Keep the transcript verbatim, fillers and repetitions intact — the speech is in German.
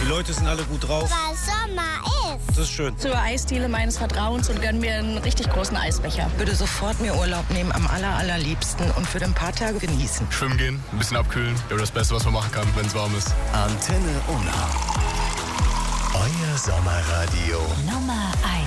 Die Leute sind alle gut drauf. Weil Sommer ist. Das ist schön. Zur Eisdiele meines Vertrauens und gönn mir einen richtig großen Eisbecher. Ich würde sofort mir Urlaub nehmen, am aller, allerliebsten und für ein paar Tage genießen. Schwimmen gehen, ein bisschen abkühlen. Ja, das Beste, was man machen kann, wenn es warm ist. Antenne Unna. Euer Sommerradio. Nummer eins.